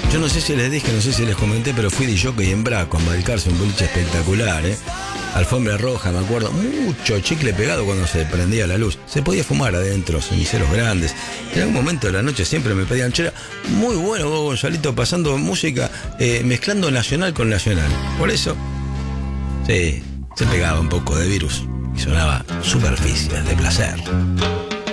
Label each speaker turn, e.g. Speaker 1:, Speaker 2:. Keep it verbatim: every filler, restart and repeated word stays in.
Speaker 1: Yo no sé si les dije, no sé si les comenté, pero fui de jockey en Braco, en Balcarce, un boliche espectacular, ¿eh? Alfombra roja, me acuerdo, mucho chicle pegado cuando se prendía la luz. Se podía fumar adentro, ceniceros grandes. En algún momento de la noche siempre me pedían, che, muy bueno vos, Gonzalito, pasando música, eh, mezclando nacional con nacional. Por eso, sí, se pegaba un poco de virus y sonaba Superficies de Placer.